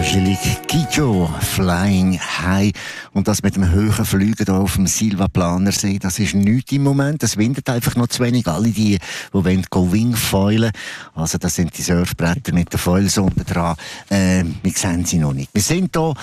kuschelig. Kijo, Flying High. Und das mit dem hohen Fliegen hier auf dem Silvaplanersee, das ist nichts im Moment. Es windet einfach noch zu wenig. Alle die wollen Wingfoilen. Also das sind die Surfbretter mit der Foilsonde dran. Wir sehen sie noch nicht. Wir sind hier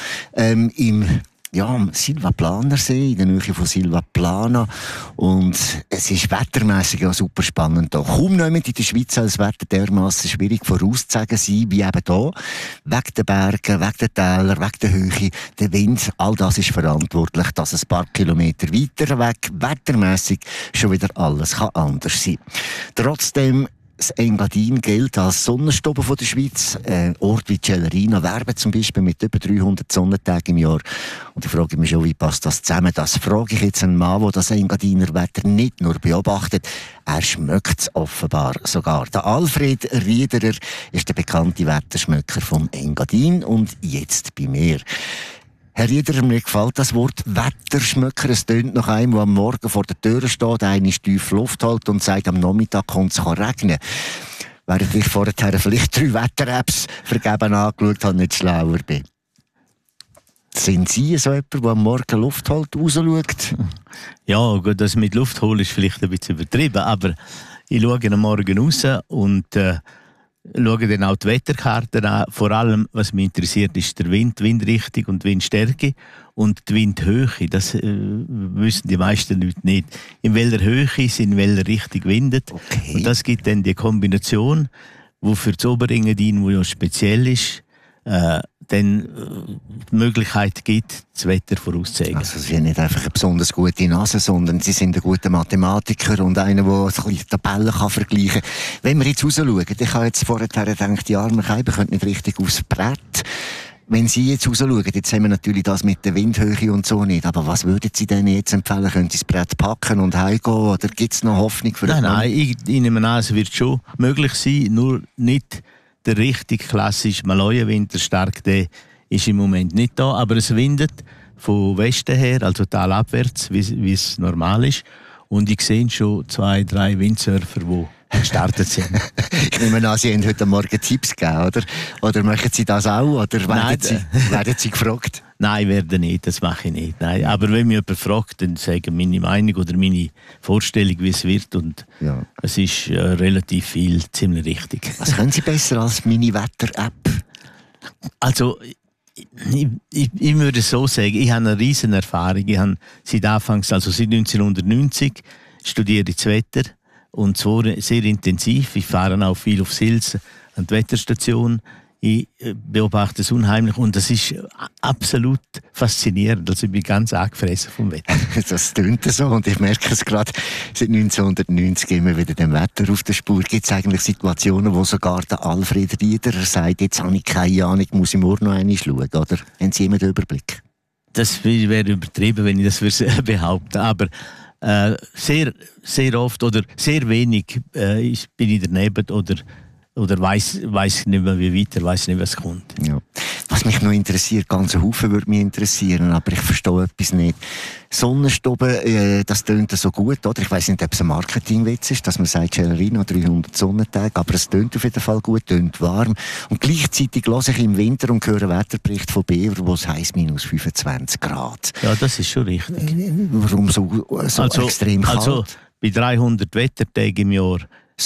am Silvaplanersee, in der Nähe von Silvaplana. Und es ist wettermässig ja super spannend hier. Kaum niemand in der Schweiz soll das Wetter dermassen schwierig vorauszusagen sein, wie eben hier. Wegen den Bergen, wegen den Tälern, wegen der Höhe, der Wind, all das ist verantwortlich, dass ein paar Kilometer weiter weg, wettermässig, schon wieder alles kann anders sein. Trotzdem, das Engadin gilt als Sonnenstube von der Schweiz. Orte wie Celerina werben zum Beispiel mit über 300 Sonnentagen im Jahr. Und ich frage mich schon, wie passt das zusammen? Das frage ich jetzt einen Mann, der das Engadiner Wetter nicht nur beobachtet, er schmeckt es offenbar sogar. Der Alfred Riederer ist der bekannte Wetterschmöcker vom Engadin und jetzt bei mir. Herr Riederer, mir gefällt das Wort Wetterschmöcker. Es tönt nach einem, der am Morgen vor der Tür steht, eine Stief Luft hält und sagt, am Nachmittag kommt es regnen. Während ich vorher vielleicht 3 Wetter-Apps vergeben angeschaut habe, nicht schlauer bin. Sind Sie so jemand, der am Morgen Luft hält, rausschaut? Ja, gut, das mit Luft holen ist vielleicht ein bisschen übertrieben, aber ich schaue am Morgen raus und schaue dann auch die Wetterkarten an. Vor allem, was mich interessiert, ist der Wind, die Windrichtung und die Windstärke und die Windhöhe. Das wissen die meisten Leute nicht. In welcher Höhe es in welcher Richtung windet. Okay. Und das gibt dann die Kombination, die für das Oberengadin, wo ja speziell ist, dann die Möglichkeit gibt, das Wetter vorauszusagen. Also Sie haben nicht einfach eine besonders gute Nase, sondern Sie sind ein guter Mathematiker und einer, der die Tabellen vergleichen kann. Wenn wir jetzt rausschauen, ich habe jetzt vorher gedacht, die armen Kälber können nicht richtig aufs Brett. Wenn Sie jetzt rausschauen, jetzt haben wir natürlich das mit der Windhöhe und so nicht, aber was würden Sie denn jetzt empfehlen? Können Sie das Brett packen und heimgehen oder gibt es noch Hoffnung für Nein, ich nehme an, es wird schon möglich sein, nur nicht der richtig klassische Maloja-Wind, der stark, der ist im Moment nicht da, aber es windet von Westen her, also talabwärts, wie es normal ist. Und ich sehe schon 2, 3 Windsurfer, die gestartet sind. Ich nehme an, Sie haben heute Morgen Tipps gegeben, oder? Oder machen Sie das auch? Oder werden Sie gefragt? Nein, werde nicht, das mache ich nicht. Nein. Aber wenn mich jemand fragt, dann sage ich meine Meinung oder meine Vorstellung, wie es wird. Und ja, es ist relativ viel, ziemlich richtig. Was können Sie besser als meine Wetter-App? Also, ich würde so sagen, ich habe eine riesen Erfahrung. Ich habe seit 1990 studiere ich das Wetter und zwar sehr intensiv. Ich fahre auch viel auf Sils an die Wetterstation. Ich beobachte es unheimlich und das ist absolut faszinierend. Also ich bin ganz angefressen vom Wetter. Das tönt so und ich merke es gerade seit 1990 immer wieder dem Wetter auf der Spur. Gibt es eigentlich Situationen, wo sogar der Alfred Riederer sagt, jetzt habe ich keine Ahnung, muss ich morgen noch einmal schauen, oder? Haben Sie immer den Überblick? Das wäre übertrieben, wenn ich das behaupten würde. Aber sehr, sehr oft oder sehr wenig bin ich daneben oder weiss nicht mehr, wie weiter, weiss nicht, was kommt. Ja. Was mich noch interessiert, ganz ein Haufen würde mich interessieren, aber ich verstehe etwas nicht. Sonnenstube, das tönt so gut, oder? Ich weiss nicht, ob es ein Marketingwitz ist, dass man sagt, Celerina 300 Sonnentage, aber es tönt auf jeden Fall gut, tönt warm. Und gleichzeitig höre ich im Winter und höre einen Wetterbericht von Bever, wo es heisst minus 25 Grad. Ja, das ist schon richtig. Warum so extrem kalt? Also, bei 300 Wettertagen im Jahr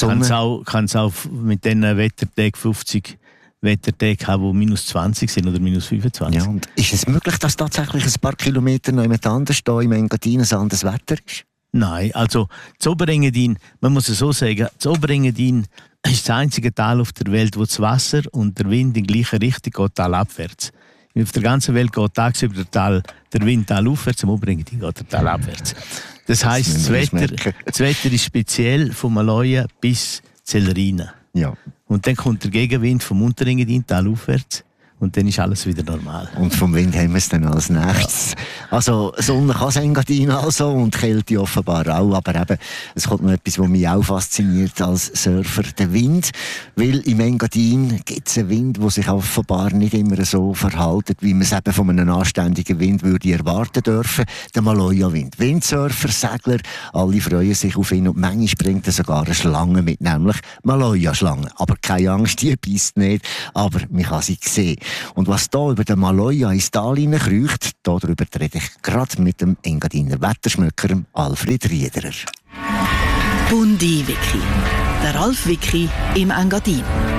kann es auch mit diesen Wettertagen 50 Wettertage haben, die minus 20 sind oder minus 25. Ja, und ist es möglich, dass tatsächlich ein paar Kilometer noch jemand anders da im Engadin ein anderes Wetter ist? Nein, also das Oberengadin, man muss es so sagen, das Oberengadin ist das einzige Tal auf der Welt, wo das Wasser und der Wind in gleiche Richtung geht, talabwärts. Auf der ganzen Welt geht tagsüber der Wind talaufwärts, im Oberengadin geht der talabwärts. Das heisst, das Wetter ist speziell von Maloja bis Celerina. Ja. Und dann kommt der Gegenwind vom Unterengadin talaufwärts und dann ist alles wieder normal. Und vom Wind haben wir es dann als nächstes. Ja. Also Sonne kann das Engadin also und Kälte offenbar auch, aber eben, es kommt noch etwas, was mich auch fasziniert als Surfer, der Wind. Weil im Engadin gibt es einen Wind, der sich offenbar nicht immer so verhält, wie man es eben von einem anständigen Wind würde erwarten dürfen. Der Maloja-Wind. Windsurfer, Segler, alle freuen sich auf ihn und manchmal bringt er sogar eine Schlange mit, nämlich Maloja-Schlange. Aber keine Angst, die beißt nicht, aber man kann sie sehen. Und was da über den Maloja ins Tal hineinkreucht, darüber rede ich gerade mit dem Engadiner Wetterschmöcker Alfred Riederer. Bundi Wiki. Der Ralf Wiki im Engadin.